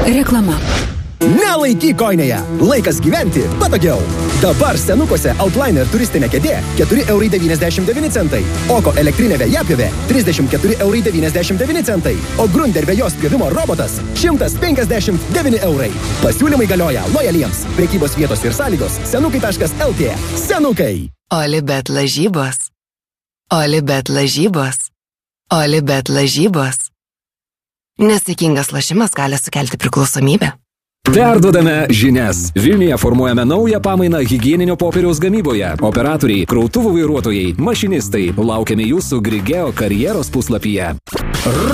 Reklama. Nelaikyk kojinėje. Laikas gyventi patogiau. Dabar Senukuose Outliner turistinė kėdė 4,99 €. Oko elektrinė vėjapjovė 34,99 €. O Grunder vėjos pjovimo robotas 159 €. Pasiūlymai galioja lojaliems. Prekybos vietos ir sąlygos senukai.lt. Senukai. Olibet lažybos. Olibet lažybos. Olibet lažybos. Nesaikingas lošimas gali sukelti priklausomybę. Perduodame žinias. Vilniuje formuojame naują pamainą higieninio popieriaus gamyboje. Operatoriai, krautuvų vairuotojai, mašinistai. Laukiame jūsų Grigeo karjeros puslapyje.